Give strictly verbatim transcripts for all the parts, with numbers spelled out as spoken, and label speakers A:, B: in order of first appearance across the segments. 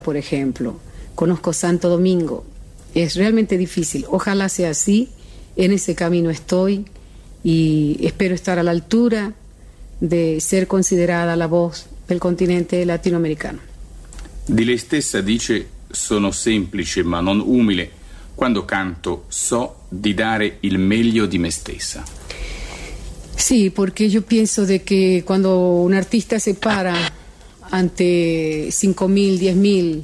A: por ejemplo, conozco Santo Domingo. Es realmente difícil. Ojalá sea así. En ese camino estoy y espero estar a la altura de ser considerada la voz del continente latinoamericano.
B: Di lei stessa dice: sono semplice ma non umile. Quando canto so di dare il meglio di me stessa.
A: Sí, porque yo pienso de que cuando un artista se para ante cinco mil, diez mil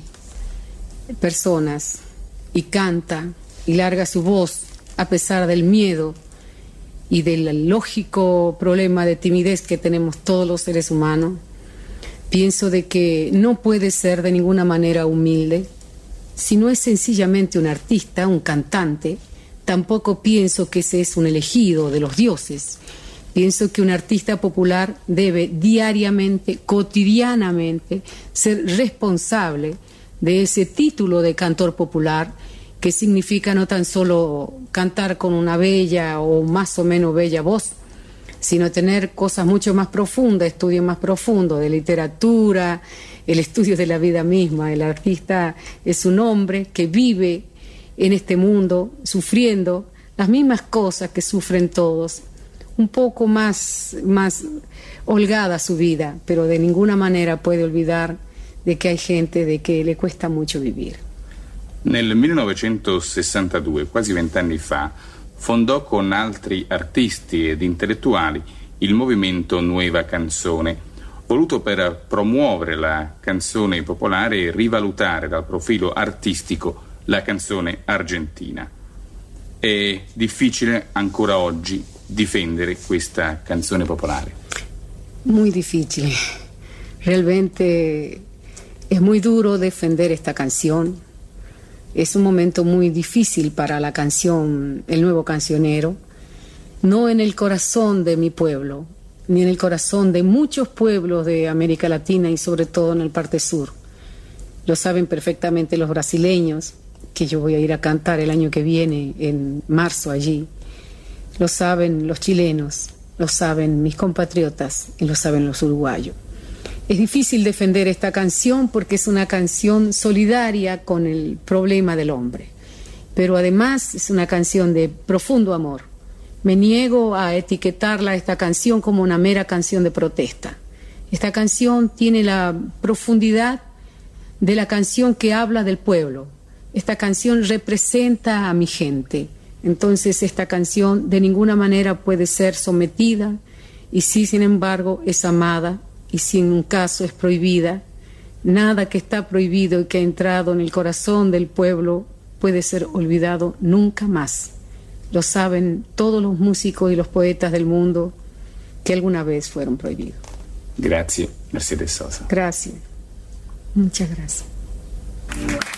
A: personas y canta y larga su voz a pesar del miedo y del lógico problema de timidez que tenemos todos los seres humanos, pienso de que no puede ser de ninguna manera humilde. Si no es sencillamente un artista, un cantante, tampoco pienso que ese es un elegido de los dioses. Pienso que un artista popular debe diariamente, cotidianamente, ser responsable de ese título de cantor popular, que significa no tan solo cantar con una bella o más o menos bella voz, sino tener cosas mucho más profundas, estudios más profundos de literatura, el estudio de la vida misma. El artista es un hombre que vive en este mundo sufriendo las mismas cosas que sufren todos, un poco más, más holgada su vida, pero de ninguna manera puede olvidar de que hay gente de que le cuesta mucho vivir.
B: Nel millenovecentosessantadue, quasi vent'anni fa, fondò con altri artisti ed intellettuali il movimento Nueva Canzone, voluto per promuovere la canzone popolare e rivalutare dal profilo artistico la canzone argentina. È difficile ancora oggi difendere questa canzone popolare?
A: Muy difícil. Realmente es muy duro defender esta canción. Es un momento muy difícil para la canción, el nuevo cancionero, no en el corazón de mi pueblo, ni en el corazón de muchos pueblos de América Latina y sobre todo en el parte sur. Lo saben perfectamente los brasileños, que yo voy a ir a cantar el año que viene, en marzo allí. Lo saben los chilenos, lo saben mis compatriotas y lo saben los uruguayos. Es difícil defender esta canción porque es una canción solidaria con el problema del hombre, pero además es una canción de profundo amor. Me niego a etiquetarla, esta canción, como una mera canción de protesta. Esta canción tiene la profundidad de la canción que habla del pueblo. Esta canción representa a mi gente. Entonces esta canción de ninguna manera puede ser sometida y sí, sin embargo, es amada y si en un caso es prohibida. Nada que está prohibido y que ha entrado en el corazón del pueblo puede ser olvidado nunca más. Lo saben todos los músicos y los poetas del mundo que alguna vez fueron prohibidos.
B: Grazie, Mercedes Sosa.
A: Gracias. Muchas gracias.